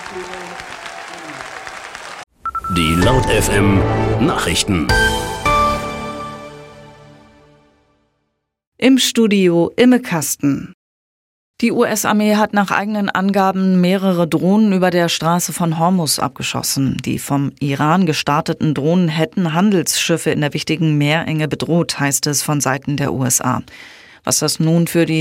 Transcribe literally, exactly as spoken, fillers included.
Die Laut F M Nachrichten. Im Studio Imme Kasten. Die U S-Armee hat nach eigenen Angaben mehrere Drohnen über der Straße von Hormuz abgeschossen. Die vom Iran gestarteten Drohnen hätten Handelsschiffe in der wichtigen Meerenge bedroht, heißt es von Seiten der U S A. Was das nun für die